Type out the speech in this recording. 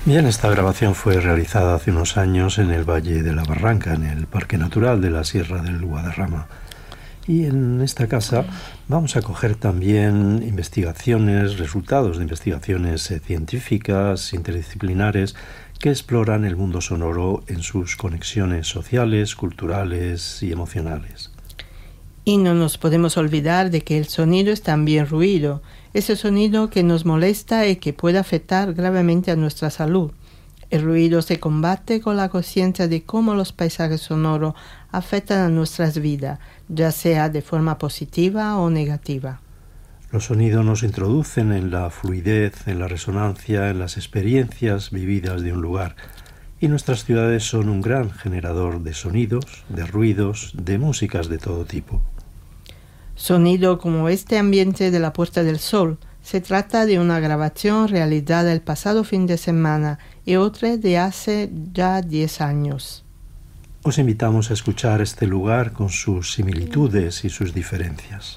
Bien, esta grabación fue realizada hace unos años en el Valle de la Barranca, en el Parque Natural de la Sierra del Guadarrama. Y en esta casa vamos a coger también investigaciones, resultados de investigaciones científicas, interdisciplinares, que exploran el mundo sonoro en sus conexiones sociales, culturales y emocionales. Y no nos podemos olvidar de que el sonido es también ruido, ese sonido que nos molesta y que puede afectar gravemente a nuestra salud. El ruido se combate con la conciencia de cómo los paisajes sonoros afectan a nuestras vidas, ya sea de forma positiva o negativa. Los sonidos nos introducen en la fluidez, en la resonancia, en las experiencias vividas de un lugar. Y nuestras ciudades son un gran generador de sonidos, de ruidos, de músicas de todo tipo. Sonido como este ambiente de la Puerta del Sol. Se trata de una grabación realizada el pasado fin de semana y otra de hace ya 10 años. Os invitamos a escuchar este lugar con sus similitudes y sus diferencias.